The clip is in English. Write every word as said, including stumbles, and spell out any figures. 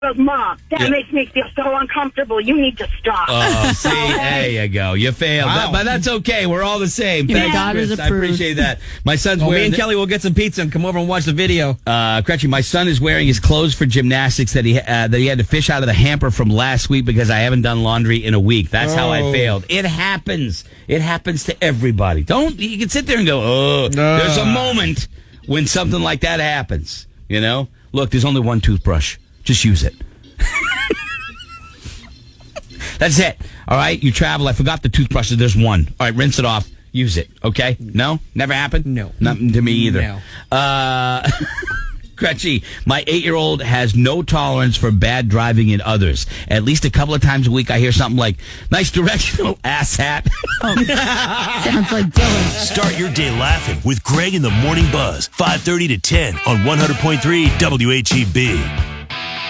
But, Mom, that Yeah. makes me feel so uncomfortable. You need to stop. Oh, see, there you go. You failed. Wow. That- but that's okay. We're all the same. Your Thanks, daughter's Chris. I approved. appreciate that. My son's Well, me wearing... and Kelly will get some pizza and come over and watch the video. Uh, Gretchen, my son is wearing his clothes for gymnastics that he uh, that he had to fish out of the hamper from last week because I haven't done laundry in a week. That's how I Oh. failed. It happens. It happens to everybody. Don't you can sit there and go, oh, there's a moment when something like that happens. You know, look, there's only one toothbrush. Just use it. That's it. All right, you travel. I forgot the toothbrushes. There's one. All right, rinse it off. Use it. Okay? No? Never happened? No. Nothing to me either. No. Uh, Gretchen, my eight-year-old has no tolerance for bad driving in others. At least a couple of times a week I hear something like, nice directional, ass hat. Sounds like Dylan. Start your day laughing with Greg in the Morning Buzz, five thirty to ten on one hundred point three W H E B.